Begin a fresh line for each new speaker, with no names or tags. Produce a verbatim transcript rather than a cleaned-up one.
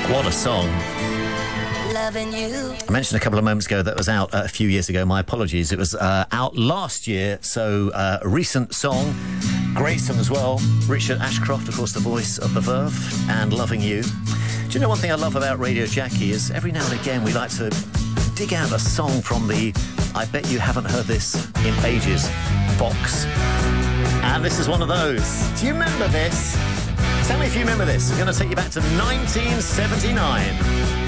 What a song.
Loving you.
I mentioned a couple of moments ago that was out uh, a few years ago. My apologies. It was uh, out last year, so uh, a recent song. Great song as well. Richard Ashcroft, of course, the voice of The Verve, and Loving You. Do you know one thing I love about Radio Jackie is every now and again we like to dig out a song from the I bet you haven't heard this in ages box. And this is one of those. Do you remember this? Tell me if you remember this. I'm going to take you back to nineteen seventy-nine.